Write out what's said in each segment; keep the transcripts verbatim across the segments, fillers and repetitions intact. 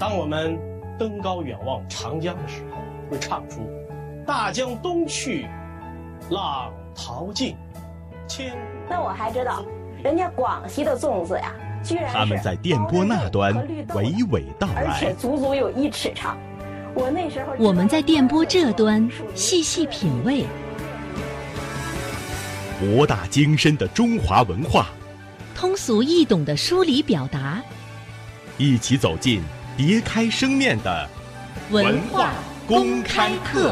当我们登高远望长江的时候，会唱出大江东去，浪淘尽，千古。 那我还知道，人家广西的粽子呀，居然是他们在电波那端娓娓道来， 而且足足有一尺长。我那时候我们在电波这端细细品味博大精深的中华文化， 通俗易懂的梳理表达， 一起走进叠开生面的文化公开课。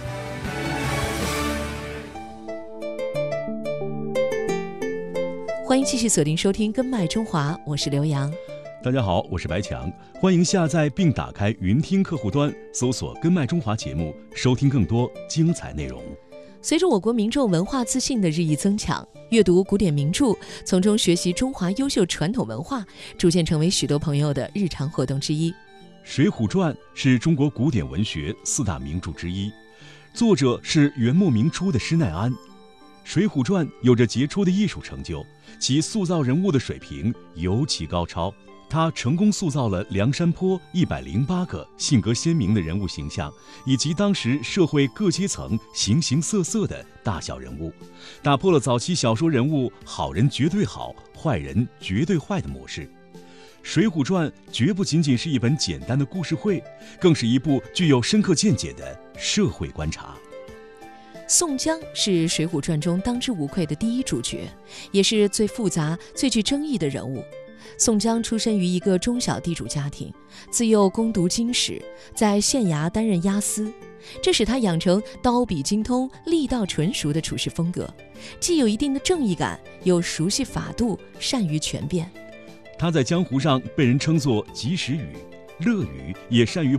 欢迎继续锁定收听《根脉中华》，我是刘洋。 大家好，我是白强，欢迎下载并打开云听客户端，搜索“根脉中华”节目，收听更多精彩内容。 随着我国民众文化自信的日益增强，阅读古典名著，从中学习中华优秀传统文化，逐渐成为许多朋友的日常活动之一。《 水浒传》是中国古典文学四大名著之一，作者是元末明初的施耐庵。《水浒传》有着杰出的艺术成就，其塑造人物的水平尤其高超。他成功塑造了梁山泊一百零八个性格鲜明的人物形象，以及当时社会各阶层形形色色的大小人物，打破了早期小说人物好人绝对好，坏人绝对坏的模式。《水浒传》绝不仅仅是一本简单的故事会，更是一部具有深刻见解的社会观察。 宋江是《水浒传》中当之无愧的第一主角，也是最复杂、最具争议的人物。宋江出身于一个中小地主家庭，自幼攻读经史，在县衙担任押司，这使他养成刀笔精通、力道纯熟的处事风格，既有一定的正义感，又熟悉法度，善于权变。 他在江湖上被人称作及时雨，乐雨也善于